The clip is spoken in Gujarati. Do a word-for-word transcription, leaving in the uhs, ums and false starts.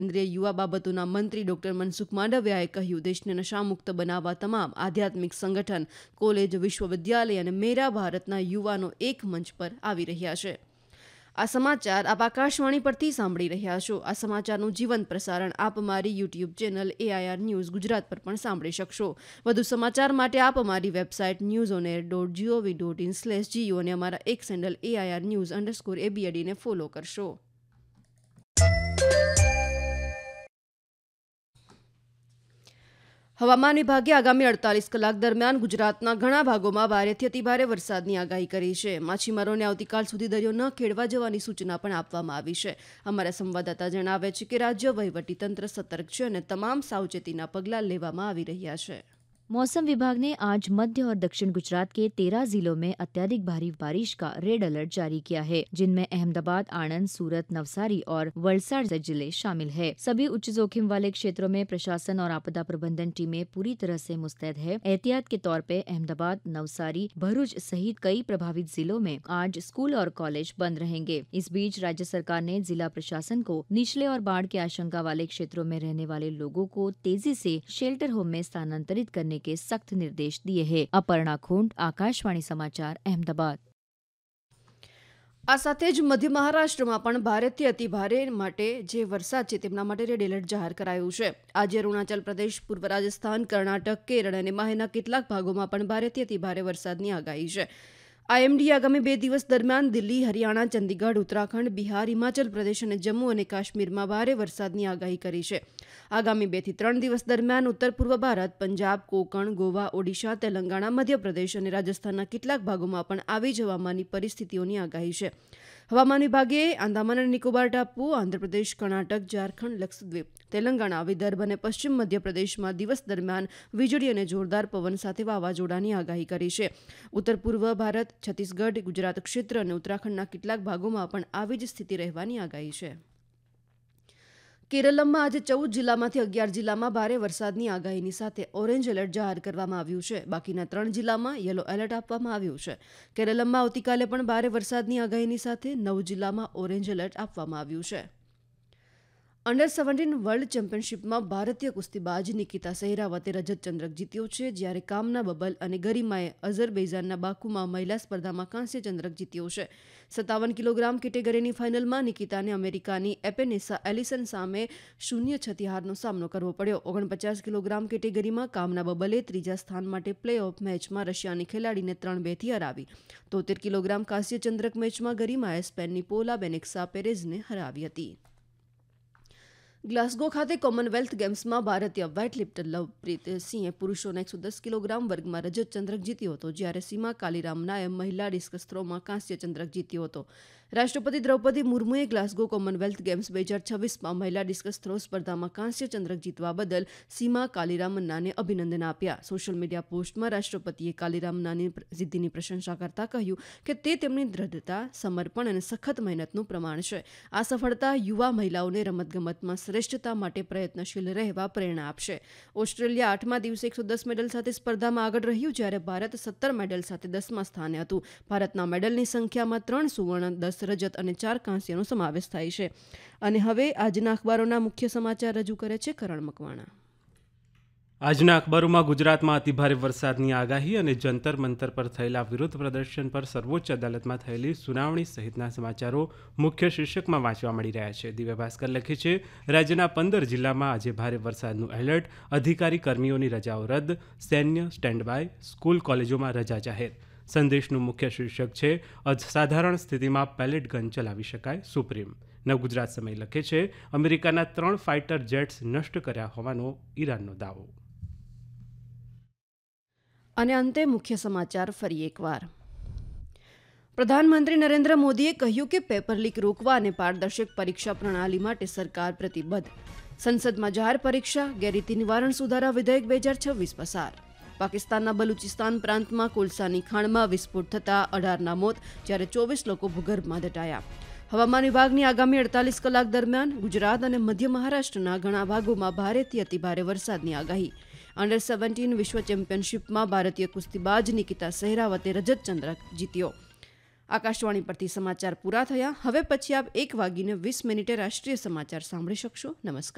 કેન્દ્રીય યુવા બાબતોના મંત્રી ડોક્ટર મનસુખ માંડવિયાએ કહ્યું, દેશને નશામુક્ત બનાવવા તમામ આધ્યાત્મિક સંગઠન, કોલેજ, વિશ્વવિદ્યાલય અને મેરા ભારતના યુવાનો એક મંચ પર આવી રહ્યા છે. આ સમાચાર આપ આકાશવાણી પરથી સાંભળી રહ્યા છો. આ સમાચારનું જીવંત પ્રસારણ આપ અમારી YouTube channel AIR news Gujarat પર પણ સાંભળી શકશો. વધુ સમાચાર માટે આપ અમારી website news on air dot GOV dot in slash Jio અને અમારા એક sandal AIR news underscore એબીએડીને follow કરશો. હવામાન વિભાગે આગામી અડતાલીસ કલાક દરમિયાન ગુજરાતના ઘણા ભાગોમાં ભારેથી અતિભારે વરસાદની આગાહી કરી છે. માછીમારોને આવતીકાલ સુધી દરિયો ન ખેડવા જવાની સૂચના પણ આપવામાં આવી છે. અમારા સંવાદદાતા જણાવે છે કે રાજ્ય વહીવટીતંત્ર સતર્ક છે અને તમામ સાવચેતીના પગલાં લેવામાં આવી રહ્યા છે. मौसम विभाग ने आज मध्य और दक्षिण गुजरात के तेरह जिलों में अत्यधिक भारी बारिश का रेड अलर्ट जारी किया है, जिनमें अहमदाबाद, आणंद, सूरत, नवसारी और वलसाड जिले शामिल है. सभी उच्च जोखिम वाले क्षेत्रों में प्रशासन और आपदा प्रबंधन टीमें पूरी तरह से मुस्तैद है. एहतियात के तौर पे अहमदाबाद, नवसारी, भरूच सहित कई प्रभावित जिलों में आज स्कूल और कॉलेज बंद रहेंगे. इस बीच राज्य सरकार ने जिला प्रशासन को निचले और बाढ़ की आशंका वाले क्षेत्रों में रहने वाले लोगों को तेजी से शेल्टर होम में स्थानांतरित करने के सख्त निर्देश दिए हैं. अपर्णा खोंड, आकाशवाणी समाचार, अहमदाबाद. આ સાથે જ મધ્ય મહારાષ્ટ્રમાં પણ ભારેથી અતિભારે માટે જે વરસાદ છે તેમના માટે રેડ એલર્ટ જાહેર કરાયું છે. આજે અરુણાચલ પ્રદેશ, પૂર્વ રાજસ્થાન, કર્ણાટક, કેરળ અને માહેના કેટલાક ભાગોમાં પણ ભારેથી અતિભારે વરસાદની આગાહી છે. આઈએમડીએ આગામી બે દિવસ દરમિયાન દિલ્હી, હરિયાણા, ચંદીગઢ, ઉત્તરાખંડ, બિહાર, હિમાચલ પ્રદેશ અને જમ્મુ અને કાશ્મીરમાં ભારે વરસાદની આગાહી કરી છે. આગામી બે થી ત્રણ દિવસ દરમિયાન ઉત્તર પૂર્વ ભારત, પંજાબ, કોંકણ, ગોવા, ઓડિશા, તેલંગાણા, મધ્યપ્રદેશ અને રાજસ્થાનના કેટલાક ભાગોમાં પણ આવી જ હવામાનની પરિસ્થિતિઓની આગાહી છે. હવામાન વિભાગે આંદામાન અને નિકોબાર ટાપુ, આંધ્રપ્રદેશ, કર્ણાટક, ઝારખંડ, લક્ષદ્વીપ, તેલંગાણા, વિદર્ભ અને પશ્ચિમ મધ્યપ્રદેશમાં દિવસ દરમિયાન વીજળી અને જોરદાર પવન સાથે વાવાઝોડાની આગાહી કરી છે. ઉત્તર પૂર્વ ભારત, છત્તીસગઢ, ગુજરાત ક્ષેત્ર અને ઉત્તરાખંડના કેટલાક ભાગોમાં પણ આવી જ સ્થિતિ રહેવાની આગાહી છે. કેરળમાં આજે ચૌદ જિલ્લામાંથી અગિયાર જિલ્લામાં ભારે વરસાદની આગાહીની સાથે ઓરેન્જ એલર્ટ જાહેર કરવામાં આવ્યું છે. બાકીના ત્રણ જિલ્લામાં યલો એલર્ટ આપવામાં આવ્યું છે. કેરળમાં આવતીકાલે પણ ભારે વરસાદની આગાહીની સાથે નવ જિલ્લામાં ઓરેન્જ એલર્ટ આપવામાં આવ્યું છે. અંડર સેવન્ટીન વર્લ્ડ ચેમ્પિયનશિપમાં ભારતીય કુસ્તીબાજ નિકિતા સહેરાવતે રજત ચંદ્રક જીત્યો છે, જ્યારે કામના બબલ અને ગરિમાએ અઝરબૈજાનના બાકુમાં મહિલા સ્પર્ધામાં કાંસ્ય ચંદ્રક જીત્યો છે. સત્તાવન કિલોગ્રામ કેટેગરીની ફાઇનલમાં નિકિતાને અમેરિકાની એપેનેસા એલિસન સામે શૂન્ય છથી હારનો સામનો કરવો પડ્યો. ઓગણપચાસ કિલોગ્રામ કેટેગરીમાં કામના બબલે ત્રીજા સ્થાન માટે પ્લે ઓફ મેચમાં રશિયાની ખેલાડીને ત્રણ બેથી હરાવી. તોતેર કિલોગ્રામ કાંસ્ય ચંદ્રક મેચમાં ગરિમાએ સ્પેનની પોલા બેનેક્સા પેરેઝને હરાવી હતી. ગ્લાસગો ખાતે કોમનવેલ્થ ગેમ્સમાં ભારતીય વેઇટલિફ્ટર લવપ્રીત સિંહે પુરુષોના એકસો દસ કિલોગ્રામ વર્ગમાં રજત ચંદ્રક જીત્યો હતો, જ્યારે સીમા કાલીરામનાએ મહિલા ડિસ્કસ થ્રોમાં કાંસ્ય ચંદ્રક જીત્યો હતો. રાષ્ટ્રપતિ દ્રૌપદી મુર્મુએ ગ્લાસગો કોમનવેલ્થ ગેમ્સ બે હજાર છવ્વીસમાં મહિલા ડિસ્કસ થ્રો સ્પર્ધામાં કાંસ્ય ચંદ્રક જીતવા બદલ સીમા કાલીરામન્નાને અભિનંદન આપ્યા. સોશિયલ મીડિયા પોસ્ટમાં રાષ્ટ્રપતિએ કાલીરામન્નાની સિદ્ધિની પ્રશંસા કરતા કહ્યું કે તે તેમની દ્રઢતા, સમર્પણ અને સખત મહેનતનું પ્રમાણ છે. આ સફળતા યુવા મહિલાઓને રમતગમતમાં શ્રેષ્ઠતા માટે પ્રયત્નશીલ રહેવા પ્રેરણા આપશે. ઓસ્ટ્રેલિયા આઠમા દિવસે એકસો દસ મેડલ સાથે સ્પર્ધામાં આગળ રહ્યું, જ્યારે ભારત સત્તર મેડલ સાથે દસમા સ્થાને હતું. ભારતના મેડલની સંખ્યામાં ત્રણ સુવર્ણ, દસ રજત અને ચાર કાંસ્યનો સમાવેશ થાય છે. અને હવે આજના અખબારોના મુખ્ય સમાચાર રજૂ કરે છે કરણ મકવાણા. આજના અખબારોમાં ગુજરાતમાં અતિભારે વરસાદની આગાહી અને જંતર મંતર પર થયેલા વિરોધ પ્રદર્શન પર સર્વોચ્ચ અદાલતમાં થયેલી સુનાવણી સહિતના સમાચારો મુખ્ય શીર્ષકમાં વાંચવા મળી રહ્યા છે. દિવ્ય ભાસ્કર લખે છે, રાજ્યના પંદર જિલ્લામાં આજે ભારે વરસાદનું એલર્ટ, અધિકારી કર્મીઓની રજાઓ રદ, સૈન્ય સ્ટેન્ડ બાય, સ્કૂલ કોલેજોમાં રજા જાહેર. સંદેશનું મુખ્ય શીર્ષક છે, અસાધારણ સ્થિતિમાં પેલેટ ગન ચલાવી શકાય, સુપ્રીમ. નવગુજરાત સમય લખે છે, અમેરિકાના ત્રણ ફાઇટર જેટ્સ નષ્ટ કર્યા હોવાનો ઈરાનનો દાવો. અને અંતે મુખ્ય સમાચાર ફરી એકવાર. પ્રધાનમંત્રી નરેન્દ્ર મોદીએ કહ્યું કે પેપર લીક રોકવા અને પારદર્શક પરીક્ષા પ્રણાલી માટે સરકાર પ્રતિબદ્ધ. સંસદમાં જાહેર પરીક્ષા ગેરરીતિ નિવારણ સુધારા વિધેયક બે હજાર છવ્વીસ પસાર. પાકિસ્તાનના બલુચિસ્તાન પ્રાંતમાં કોલસાની ખાણમાં વિસ્ફોટ થતા અઢારના મોત, જ્યારે ચોવીસ લોકો ભૂગર્ભમાં દટાયા. હવામાન વિભાગની આગામી અડતાલીસ કલાક દરમિયાન ગુજરાત અને મધ્ય મહારાષ્ટ્રના ઘણા ભાગોમાં ભારેથી અતિભારે વરસાદની આગાહી. અંડર સેવન્ટીન વિશ્વ ચેમ્પિયનશિપમાં ભારતીય કુસ્તીબાજ નિકિતા સહેરાવતે રજત ચંદ્રક જીત્યો. આકાશવાણી પરથી સમાચાર પૂરા થયા. હવે પછી આપ એક વાગીને વીસ મિનિટે રાષ્ટ્રીય સમાચાર સાંભળી શકશો. નમસ્કાર.